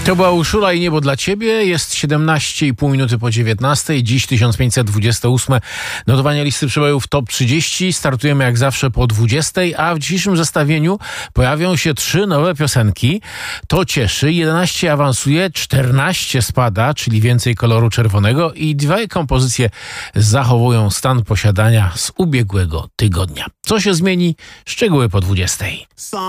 To była Urszula i Niebo dla Ciebie. Jest 17,5 minuty po 19. Dziś 1528 notowania listy przebojów Top 30. Startujemy jak zawsze po 20, a w dzisiejszym zestawieniu pojawią się 3 nowe piosenki. To cieszy. 11 awansuje, 14 spada, czyli więcej koloru czerwonego i 2 kompozycje zachowują stan posiadania z ubiegłego tygodnia. Co się zmieni? Szczegóły po 20.